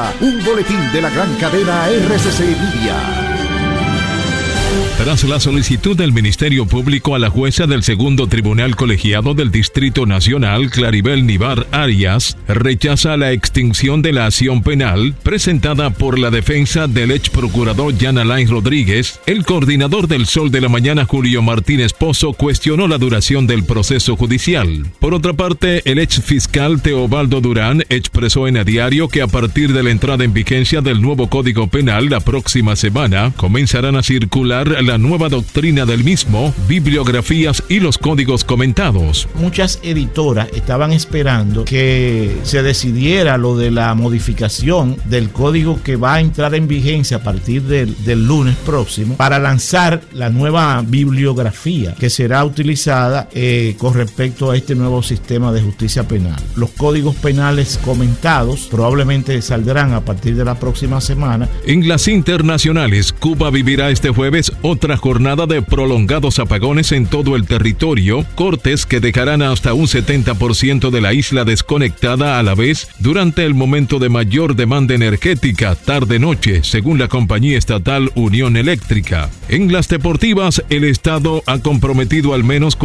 presenta un boletín de la gran cadena RCC Media. Tras la solicitud del Ministerio Público a la jueza del Segundo Tribunal Colegiado del Distrito Nacional, Claribel Nivar Arias, rechaza la extinción de la acción penal presentada por la defensa del ex procurador Jan Alain Rodríguez. El coordinador del Sol de la Mañana, Julio Martínez Pozo, cuestionó la duración del proceso judicial. Por otra parte, el ex fiscal Teobaldo Durán expresó en A Diario que a partir de la entrada en vigencia del nuevo Código Penal la próxima semana comenzarán a circular la nueva doctrina del mismo, bibliografías y los códigos comentados. Muchas editoras estaban esperando que se decidiera lo de la modificación del código que va a entrar en vigencia a partir del lunes próximo para lanzar la nueva bibliografía que será utilizada con respecto a este nuevo sistema de justicia penal. Los códigos penales comentados probablemente saldrán a partir de la próxima semana. En las internacionales, Cuba vivirá este jueves otra jornada de prolongados apagones en todo el territorio, cortes que dejarán hasta un 70% de la isla desconectada a la vez durante el momento de mayor demanda energética, tarde-noche, según la compañía estatal Unión Eléctrica. En las deportivas, el Estado ha comprometido al menos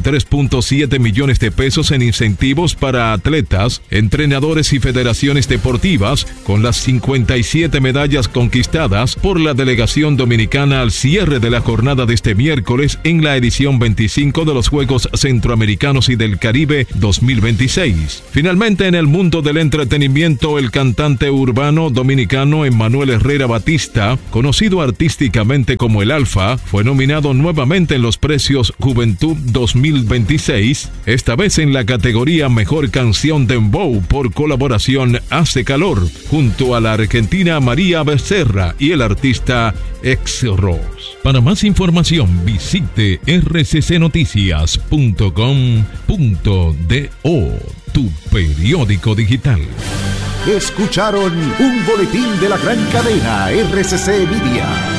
43.7 millones de pesos en incentivos para atletas, entrenadores y federaciones deportivas, con las 57 medallas conquistadas por la delegación dominicana al cierre de la jornada de este miércoles en la edición 25 de los Juegos Centroamericanos y del Caribe 2026. Finalmente, en el mundo del entretenimiento, el cantante urbano dominicano Emmanuel Herrera Batista, conocido artísticamente como El Alfa, fue nominado nuevamente en los Premios Juventud 2026, esta vez en la categoría Mejor Canción Dembow por colaboración Hace Calor, junto a la argentina María Becerra y el artista Ex-Ross. Para más información visite rccnoticias.com.do, tu periódico digital. Escucharon un boletín de la gran cadena RCC Media.